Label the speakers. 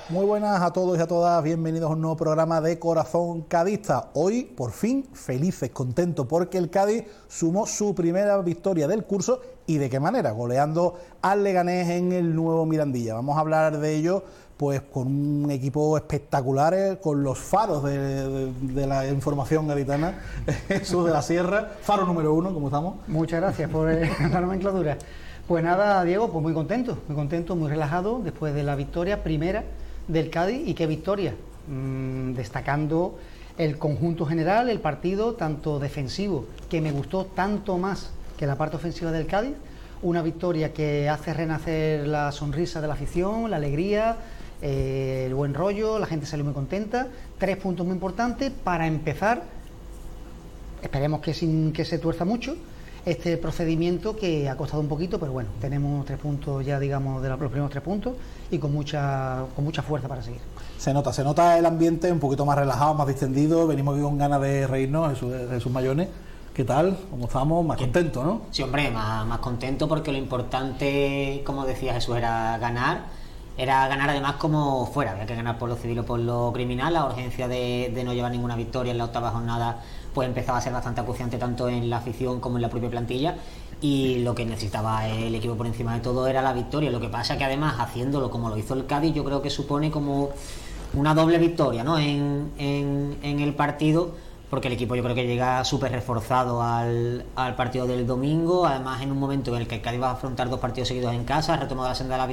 Speaker 1: Muy buenas a todos y a todas, bienvenidos a un nuevo programa de Corazón Cadista. Hoy, por fin, felices, contentos, porque el Cádiz sumó su primera victoria del curso y de qué manera, goleando al Leganés en el nuevo Mirandilla. Vamos a hablar de ello pues con un equipo espectacular, con los faros de la información gaditana, Jesús de la Sierra, faro número 1, ¿cómo estamos?
Speaker 2: Muchas gracias por la nomenclatura. Pues nada, Diego, pues muy contento, muy relajado después de la victoria primera del Cádiz. Y qué victoria, destacando el conjunto general, el partido tanto defensivo, que me gustó tanto más que la parte ofensiva del Cádiz, una victoria que hace renacer la sonrisa de la afición, la alegría, el buen rollo, la gente salió muy contenta. 3 puntos muy importantes para empezar, esperemos que sin que se tuerza mucho este procedimiento que ha costado un poquito, pero bueno, tenemos 3 puntos ya, digamos, de los primeros 3 puntos y con mucha fuerza para seguir.
Speaker 1: Se nota el ambiente un poquito más relajado, más distendido, venimos con ganas de reírnos, Jesús Mayones. ¿Qué tal? ¿Cómo estamos? Más contentos, ¿no?
Speaker 3: Sí, hombre, más contento, porque lo importante, como decía Jesús, era ganar además como fuera. Había que ganar por lo civil o por lo criminal. La urgencia de no llevar ninguna victoria en la octava jornada pues empezaba a ser bastante acuciante, tanto en la afición como en la propia plantilla, y lo que necesitaba el equipo por encima de todo era la victoria. Lo que pasa que además, haciéndolo como lo hizo el Cádiz, yo creo que supone como una doble victoria, ¿no?, en el partido, porque el equipo yo creo que llega súper reforzado al partido del domingo, además en un momento en el que el Cádiz va a afrontar 2 partidos seguidos en casa, ha retomado la senda de la